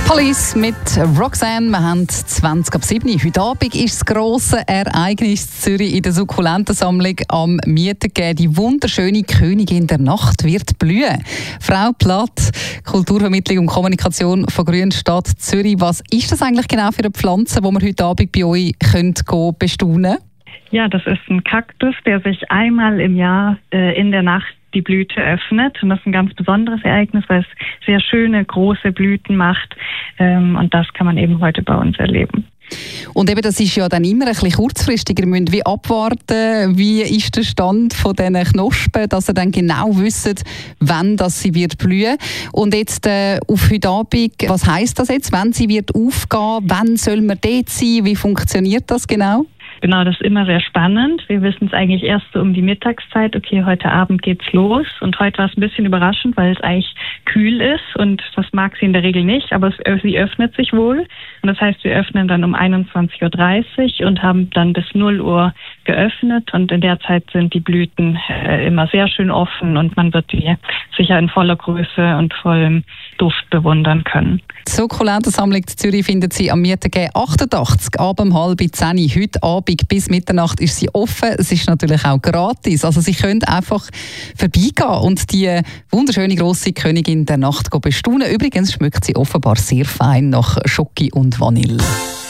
Police mit Roxanne. Wir haben 20:07. Heute Abend ist das grosse Ereignis Zürich in der Sukkulentensammlung am Mietengeben. Die wunderschöne Königin der Nacht wird blühen. Frau Platt, Kulturvermittlung und Kommunikation von Grünstadt Zürich. Was ist das eigentlich genau für eine Pflanze, die wir heute Abend bei euch bestaunen können? Ja, das ist ein Kaktus, der sich einmal im Jahr in der Nacht die Blüte öffnet. Und das ist ein ganz besonderes Ereignis, weil es sehr schöne, große Blüten macht. Und das kann man eben heute bei uns erleben. Und eben, das ist ja dann immer ein bisschen kurzfristiger. Wir müssen wie abwarten, wie ist der Stand von diesen Knospen, dass ihr dann genau wisst, wann das sie wird blühen. Und jetzt auf heute Abend, was heisst das jetzt, wenn sie wird aufgehen? Wann soll man dort sein? Wie funktioniert das genau? Genau, das ist immer sehr spannend. Wir wissen es eigentlich erst so um die Mittagszeit. Okay, heute Abend geht's los. Und heute war es ein bisschen überraschend, weil es eigentlich kühl ist. Und das mag sie in der Regel nicht, aber sie öffnet sich wohl. Und das heißt, wir öffnen dann um 21:30 Uhr und haben dann bis 0 Uhr geöffnet. Und in der Zeit sind die Blüten immer sehr schön offen und man wird die sicher in voller Größe und vollem Duft bewundern können. Die Sukkulentensammlung in Zürich findet Sie am Mietengeben 88 ab 9:30 heute Abend bis Mitternacht ist sie offen. Es ist natürlich auch gratis. Also Sie können einfach vorbeigehen und die wunderschöne grosse Königin der Nacht bestaunen. Übrigens schmeckt sie offenbar sehr fein nach Schoki und Vanille.